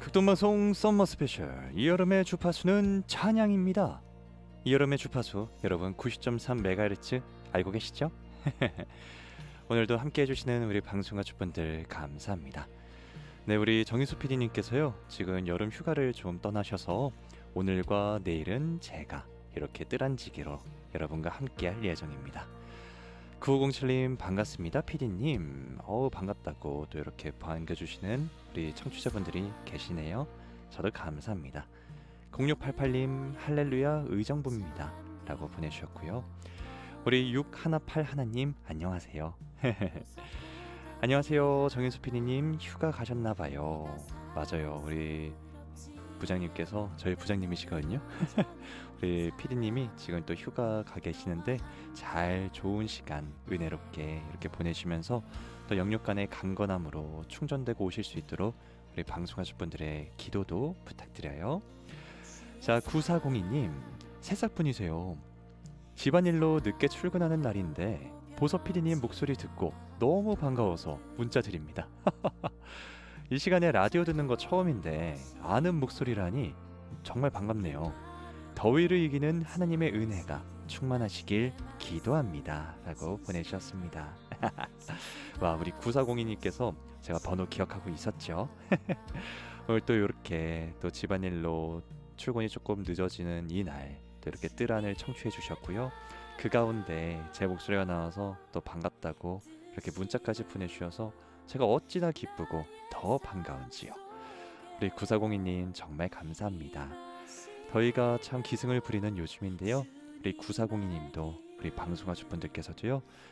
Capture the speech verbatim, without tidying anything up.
극동방송 썸머 스페셜 이 여름의 주파수는 찬양입니다. 이 여름의 주파수 여러분 구십 점 삼 메가헤르츠 알고 계시죠? 오늘도 함께 해주시는 우리 방송가족분들 감사합니다. 네, 우리 정희수 피디님께서요 지금 여름 휴가를 좀 떠나셔서 오늘과 내일은 제가 이렇게 뜰한지기로 여러분과 함께 할 예정입니다. 구오공칠님 반갑습니다. 피디님 어우 반갑다고 또 이렇게 반겨주시는 우리 청취자분들이 계시네요. 저도 감사합니다. 공육팔팔님 할렐루야 의정부입니다 라고 보내주셨고요. 우리 육일팔일님 안녕하세요. 안녕하세요. 정윤수 피디님 휴가 가셨나봐요. 맞아요, 우리 부장님께서 저희 부장님이시거든요. 우리 피디님이 지금 또 휴가 가 계시는데 잘 좋은 시간 은혜롭게 이렇게 보내시면서 또 영육간의 강건함으로 충전되고 오실 수 있도록 우리 방송하실 기도도 부탁드려요. 자, 구사공이님 새싹분이세요. 집안일로 늦게 출근하는 날인데 보석 피디님 목소리 듣고 너무 반가워서 문자 드립니다. 이 시간에 라디오 듣는 거 처음인데 아는 목소리라니 정말 반갑네요. 더위를 이기는 하나님의 은혜가 충만하시길 기도합니다 라고 보내주셨습니다. 와, 우리 구사공이님께서 제가 번호 기억하고 있었죠. 오늘 또 이렇게 또 집안일로 출근이 조금 늦어지는 이날 또 이렇게 뜰한을 청취해 주셨고요. 그 가운데 제 목소리가 나와서 또 반갑다고 이렇게 문자까지 보내주셔서 제가 어찌나 기쁘고 더 반가운지요. 우리 구사공이님 정말 감사합니다. 더위가 참 기승을 부리는 요즘인데요. 우리 구사공이님도 우리 방송하실 분들께서도요